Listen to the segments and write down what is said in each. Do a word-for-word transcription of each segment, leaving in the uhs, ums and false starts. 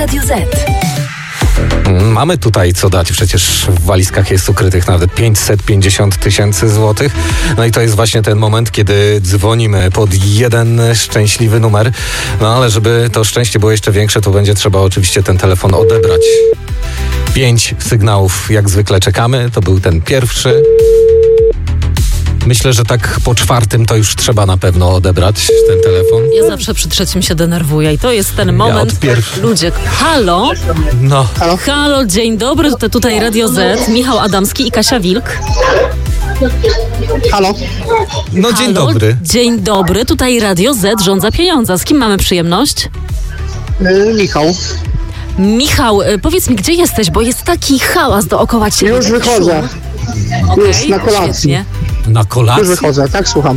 Radio Z. Mamy tutaj co dać, przecież w walizkach jest ukrytych nawet pięćset pięćdziesiąt tysięcy złotych. No i to jest właśnie ten moment, kiedy dzwonimy pod jeden szczęśliwy numer. No ale żeby to szczęście było jeszcze większe, to będzie trzeba oczywiście ten telefon odebrać. Pięć sygnałów jak zwykle czekamy, to był ten pierwszy. Myślę, że tak po czwartym to już trzeba na pewno odebrać ten telefon. Ja zawsze przy trzecim się denerwuję i to jest ten moment, Ja odpierw- ludzie, halo, No, halo, halo, dzień dobry, tutaj, tutaj Radio Z, Michał Adamski i Kasia Wilk. Halo? no dzień Halo, dobry. Dzień dobry, tutaj Radio Z, Rządza Pieniądza. Z kim mamy przyjemność? Yy, Michał. Michał, y, powiedz mi, gdzie jesteś, bo jest taki hałas dookoła ciebie. Już taki wychodzę. szum. Już Okej, na kolacji. świetnie. Na Już kolacji? wychodzę, tak słucham.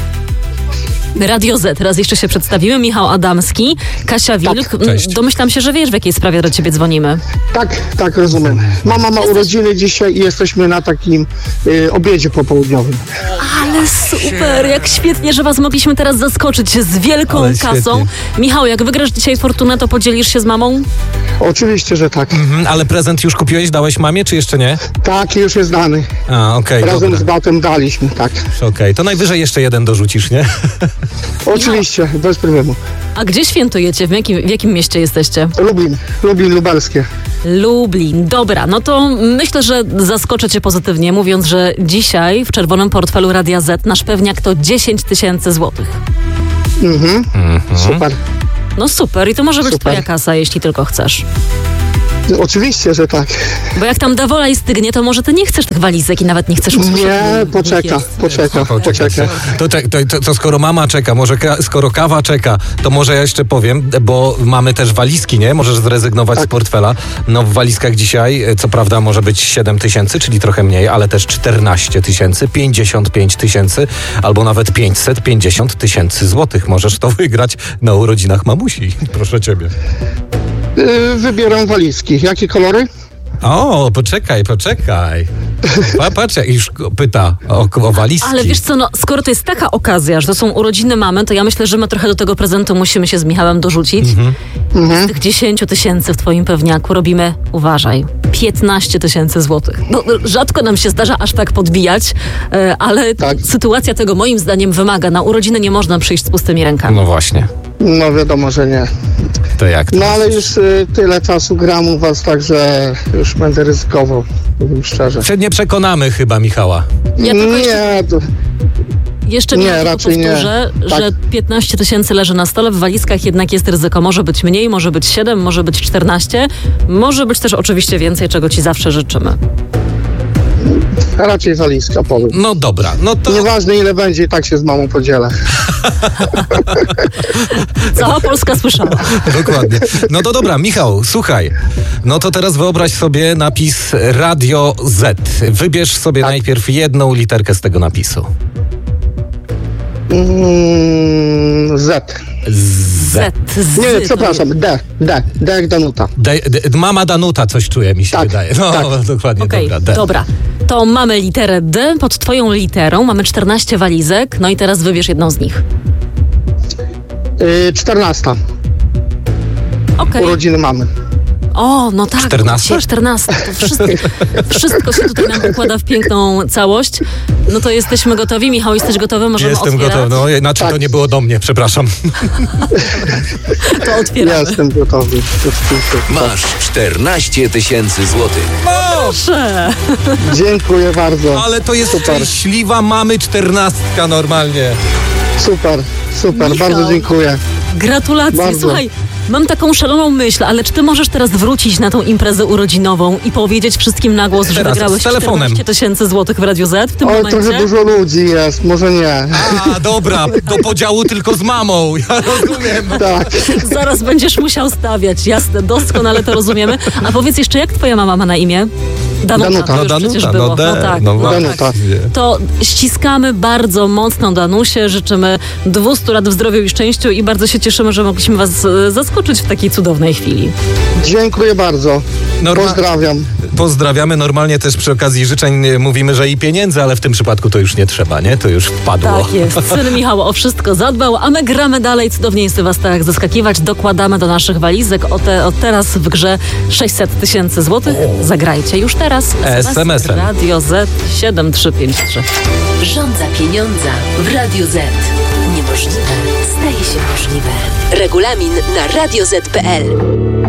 Radio Z, teraz jeszcze się przedstawimy. Michał Adamski, Kasia Wilk. Tak, cześć. Domyślam się, że wiesz, w jakiej sprawie do ciebie dzwonimy. Tak, tak, rozumiem. Mama ma urodziny dzisiaj i jesteśmy na takim y, obiedzie popołudniowym. Ale super, jak świetnie, że was mogliśmy teraz zaskoczyć z wielką Ale kasą. świetnie. Michał, jak wygrasz dzisiaj fortunę, to podzielisz się z mamą? Oczywiście, że tak. Mhm, ale prezent już kupiłeś, dałeś mamie, czy jeszcze nie? Tak, już jest dany. A, okej, Razem dobra. z batem daliśmy, tak. Okej, to najwyżej jeszcze jeden dorzucisz, nie? Oczywiście, bez problemu. A gdzie świętujecie? W jakim, w jakim mieście jesteście? Lublin, Lublin lubelskie. Lublin. Dobra, no to myślę, że zaskoczę cię pozytywnie, mówiąc, że dzisiaj w czerwonym portfelu Radia Z nasz pewniak to dziesięć tysięcy złotych. Mhm. Super. No super, i to może być Super. twoja kasa, jeśli tylko chcesz. Oczywiście, że tak. Bo jak tam dawola i stygnie, to może ty nie chcesz tych walizek i nawet nie chcesz usłyszeć. Nie, że poczeka, jest. poczeka, poczeka. To, to, to, to, to skoro mama czeka, może ka, skoro kawa czeka, to może ja jeszcze powiem, bo mamy też walizki, nie? Możesz zrezygnować z portfela. No w walizkach dzisiaj, e, co prawda może być siedem tysięcy, czyli trochę mniej, ale też czternaście tysięcy, pięćdziesiąt pięć tysięcy, albo nawet pięćset pięćdziesiąt tysięcy złotych. Możesz to wygrać na urodzinach mamusi. Proszę ciebie. Yy, wybieram walizki. Jakie kolory? O, poczekaj, poczekaj. Pa, patrz, jak już go pyta o, o walizki. Ale wiesz co, no skoro to jest taka okazja, że to są urodziny mamy, to ja myślę, że my trochę do tego prezentu musimy się z Michałem dorzucić. Z tych dziesięć tysięcy w twoim pewniaku robimy, uważaj, piętnaście tysięcy złotych. No, rzadko nam się zdarza aż tak podbijać, e, ale Tak. sytuacja tego moim zdaniem wymaga. Na urodziny nie można przyjść z pustymi rękami. No właśnie, No wiadomo, że nie. to jak to? No ale już y, tyle czasu gram u was, także już będę ryzykował, powiem szczerze. Czy nie przekonamy chyba Michała? Ja tylko jeszcze, Nie, to, jeszcze Nie, nie, tylko raczej nie. powtórzę, Tak. że piętnaście tysięcy leży na stole, w walizkach jednak jest ryzyko. Może być mniej, może być siedem, może być czternaście, może być też oczywiście więcej, czego ci zawsze życzymy. raczej walizka powiem. No dobra, no to... Nieważne ile będzie, i tak się z mamą podzielę. Cała Polska słyszała. Dokładnie. No to dobra, Michał, słuchaj. No to teraz wyobraź sobie napis Radio Z. Wybierz sobie Tak. najpierw jedną literkę z tego napisu. Mm, Z. Z. Z. Nie, to przepraszam, D. D. D jak Danuta. De, de, mama Danuta coś czuje, mi się Tak, wydaje. No, tak. dokładnie, Okej, dobra. D. dobra. To mamy literę D, pod twoją literą mamy czternaście walizek, no i teraz wybierz jedną z nich. Yy, czternasta. Okej. Urodziny mamy. O, no tak. czternasta? czternasta. To wszystko, wszystko się tutaj nam układa w piękną całość. No to jesteśmy gotowi. Michał, jesteś gotowy? Możemy Jestem otwierać? gotowy. No, znaczy Tak. to nie było do mnie, przepraszam. To Ja otwieramy. jestem gotowy. Oczywiście. Masz czternaście tysięcy złotych. Proszę. Dziękuję bardzo. Ale to jest Super. szczęśliwa mamy czternastka normalnie. Super, super, Michał. bardzo dziękuję. Gratulacje. Bardzo. Słuchaj, mam taką szaloną myśl, ale czy ty możesz teraz wrócić na tą imprezę urodzinową i powiedzieć wszystkim na głos, że Teraz, wygrałeś z telefonem. czternaście tysięcy złotych w Radiu Z w tym Oj, momencie? trochę dużo ludzi jest, może nie. A, dobra, do podziału tylko z mamą. Ja rozumiem. Tak. Zaraz będziesz musiał stawiać, jasne, doskonale to rozumiemy. A powiedz jeszcze, jak twoja mama ma na imię? Danuta, Danuta. to No już Danuta, przecież no było. D, no tak, no no właśnie. Danuta. To ściskamy bardzo mocno Danusię, życzymy dwieście lat w zdrowiu i szczęściu i bardzo się cieszymy, że mogliśmy was e, zaskoczyć w takiej cudownej chwili. Dziękuję bardzo. Norma- Pozdrawiam. pozdrawiamy. Normalnie też przy okazji życzeń mówimy, że i pieniędzy, ale w tym przypadku to już nie trzeba, nie? To już wpadło. Tak jest. Syn Michał o wszystko zadbał, a my gramy dalej. Cudownie jest was tak zaskakiwać. Dokładamy do naszych walizek. O te, od teraz w grze sześćset tysięcy złotych. Zagrajcie już teraz. es em esem. Radio Z siedem trzy pięć trzy. Rządza pieniądza w Radio Z. Niemożliwe staje się możliwe. Regulamin na radio zet kropka pe el.